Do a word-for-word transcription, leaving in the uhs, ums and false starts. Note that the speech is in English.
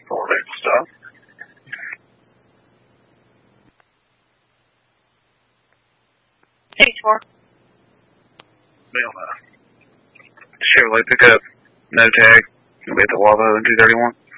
for it and stuff. Stage four. Mail that. Chevrolet pickup, no tag, gonna be at the Wavo in two thirty-one.